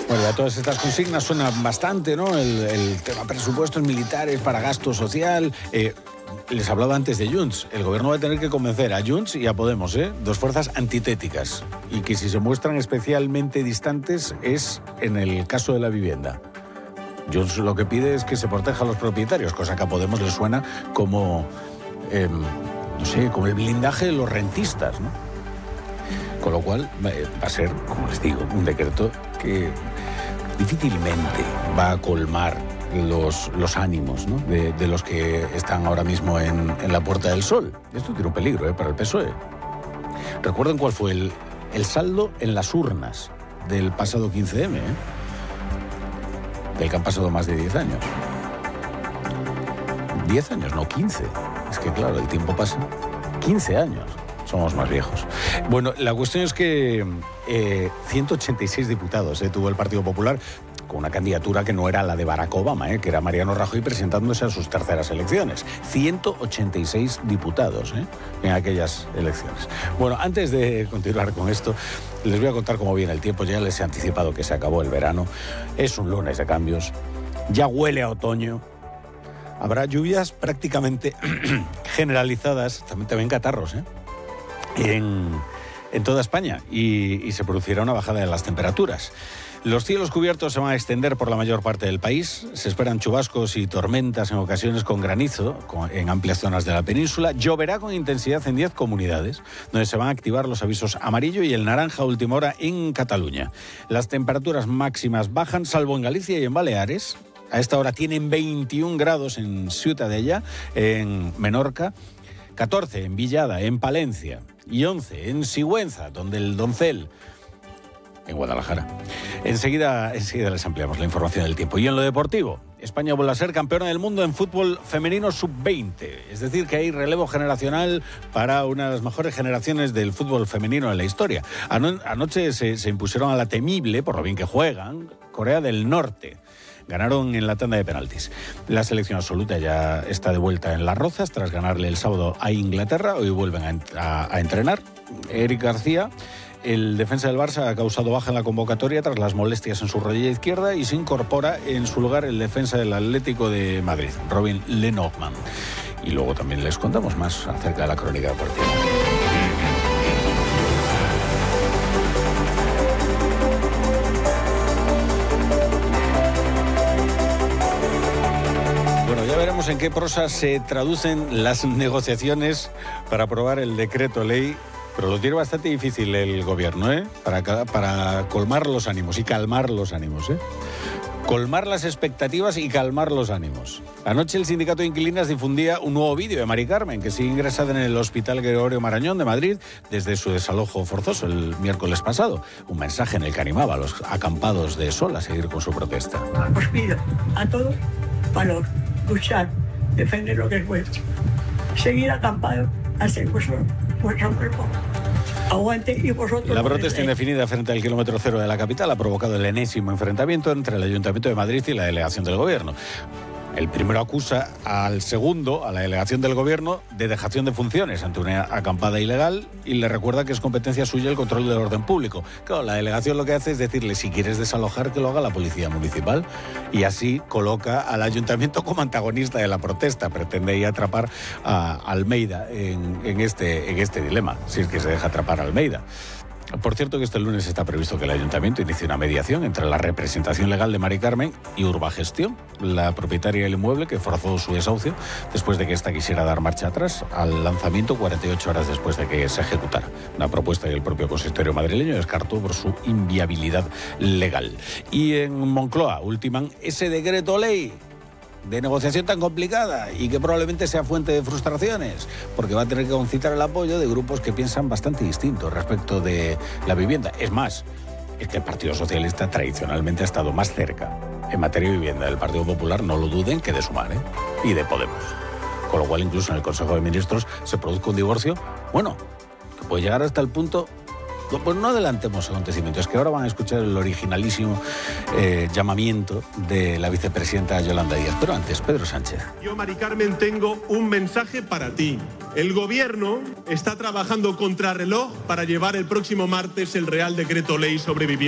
Bueno, ya todas estas consignas suenan bastante, ¿no? El tema presupuestos militares para gasto social. Les hablaba antes de Junts. El gobierno va a tener que convencer a Junts y a Podemos, dos fuerzas antitéticas. Y que si se muestran especialmente distantes es en el caso de la vivienda. Junts lo que pide es que se proteja a los propietarios, cosa que a Podemos le suena como, no sé, como el blindaje de los rentistas, ¿no? Con lo cual va a ser, como les digo, un decreto que difícilmente va a colmar los ánimos, ¿no? de los que están ahora mismo en la Puerta del Sol. Esto tiene un peligro para el PSOE. Recuerden cuál fue el saldo en las urnas del pasado 15M, del que han pasado más de 10 años. 10 años, no 15. Es que claro, el tiempo pasa. 15 años. Somos más viejos. Bueno, la cuestión es que 186 diputados tuvo el Partido Popular, con una candidatura que no era la de Barack Obama, que era Mariano Rajoy presentándose a sus terceras elecciones. 186 diputados en aquellas elecciones. Bueno, antes de continuar con esto, les voy a contar cómo viene el tiempo. Ya les he anticipado que se acabó el verano. Es un lunes de cambios. Ya huele a otoño. Habrá lluvias prácticamente generalizadas, también catarros, en toda España y se producirá una bajada de las temperaturas. Los cielos cubiertos se van a extender por la mayor parte del país. Se esperan chubascos y tormentas en ocasiones con granizo en amplias zonas de la península. Lloverá con intensidad en 10 comunidades, donde se van a activar los avisos amarillo y el naranja a última hora en Cataluña. Las temperaturas máximas bajan, salvo en Galicia y en Baleares. A esta hora tienen 21 grados en Ciutadella, en Menorca, 14 en Villada, en Palencia, y 11 en Sigüenza, donde el Doncel, en Guadalajara. Enseguida les ampliamos la información del tiempo. Y en lo deportivo, España vuelve a ser campeona del mundo en fútbol femenino sub-20. Es decir, que hay relevo generacional para una de las mejores generaciones del fútbol femenino en la historia. Anoche se impusieron a la temible, por lo bien que juegan, Corea del Norte. Ganaron en la tanda de penaltis. La selección absoluta ya está de vuelta en Las Rozas tras ganarle el sábado a Inglaterra. Hoy vuelven a entrenar. Eric García, el defensa del Barça, ha causado baja en la convocatoria tras las molestias en su rodilla izquierda y se incorpora en su lugar el defensa del Atlético de Madrid, Robin Lenormand. Y luego también les contamos más acerca de la crónica deportiva. Veremos en qué prosa se traducen las negociaciones para aprobar el decreto ley, pero lo tiene bastante difícil el gobierno, para colmar los ánimos y calmar los ánimos, Colmar las expectativas y calmar los ánimos. Anoche el sindicato de inquilinas difundía un nuevo vídeo de Mari Carmen, que sigue ingresada en el Hospital Gregorio Marañón de Madrid desde su desalojo forzoso el miércoles pasado. Un mensaje en el que animaba a los acampados de Sol a seguir con su protesta. Os pido a todos valor, luchar, defender lo que es vuestro, seguir acampado hasta vuestro cuerpo. Aguante y vosotros. La protesta indefinida frente al kilómetro cero de la capital ha provocado el enésimo enfrentamiento entre el Ayuntamiento de Madrid y la delegación del Gobierno. El primero acusa al segundo, a la delegación del Gobierno, de dejación de funciones ante una acampada ilegal y le recuerda que es competencia suya el control del orden público. Claro, la delegación lo que hace es decirle, si quieres desalojar, que lo haga la policía municipal, y así coloca al ayuntamiento como antagonista de la protesta. Pretende ahí atrapar a Almeida en este dilema, si es que se deja atrapar a Almeida. Por cierto, que este lunes está previsto que el Ayuntamiento inicie una mediación entre la representación legal de Mari Carmen y Urbagestión, la propietaria del inmueble que forzó su desahucio después de que ésta quisiera dar marcha atrás al lanzamiento 48 horas después de que se ejecutara. Una propuesta que el propio consistorio madrileño descartó por su inviabilidad legal. Y en Moncloa ultiman ese decreto ley de negociación tan complicada y que probablemente sea fuente de frustraciones, porque va a tener que concitar el apoyo de grupos que piensan bastante distinto respecto de la vivienda. Es más, es que el Partido Socialista tradicionalmente ha estado más cerca en materia de vivienda del Partido Popular, no lo duden, que de Sumar y de Podemos. Con lo cual, incluso en el Consejo de Ministros se produzca un divorcio, que puede llegar hasta el punto. Pues no adelantemos acontecimientos, es que ahora van a escuchar el originalísimo llamamiento de la vicepresidenta Yolanda Díaz. Pero antes, Pedro Sánchez. Yo, Mari Carmen, tengo un mensaje para ti. El Gobierno está trabajando contrarreloj para llevar el próximo martes el Real Decreto Ley sobre vivienda.